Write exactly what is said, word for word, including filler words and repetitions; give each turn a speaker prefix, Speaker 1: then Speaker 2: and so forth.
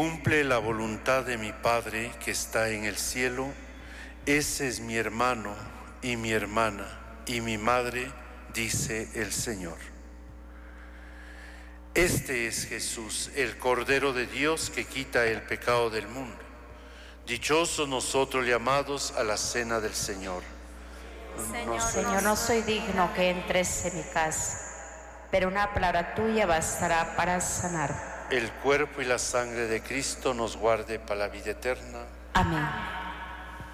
Speaker 1: Cumple la voluntad de mi Padre que está en el cielo. Ese es mi hermano y mi hermana y mi madre, dice el Señor. Este es Jesús, el Cordero de Dios que quita el pecado del mundo. Dichosos nosotros llamados a la cena del Señor.
Speaker 2: Señor, no, Señor, no soy digno que entres en mi casa, pero una palabra tuya bastará para sanar.
Speaker 1: El cuerpo y la sangre de Cristo nos guarde para la vida eterna.
Speaker 2: Amén.